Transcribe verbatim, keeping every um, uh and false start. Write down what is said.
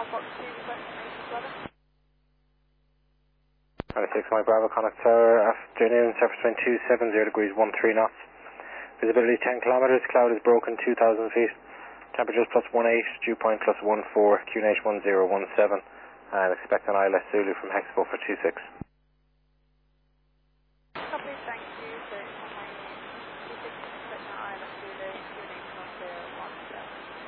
Fox two, requesting maintenance weather. six Mike Bravo, Connacht Tower, afternoon, surface wind two seven zero degrees, one three knots. Visibility ten kilometers, cloud is broken two thousand feet. Temperatures plus one eight, dew point plus one four, Q N H one zero one seven. And expect an I L S Zulu from Hexpo for two six. Copy, thank you. So it's on my name. two six, expect an I L S Zulu, Q N H one zero one seven.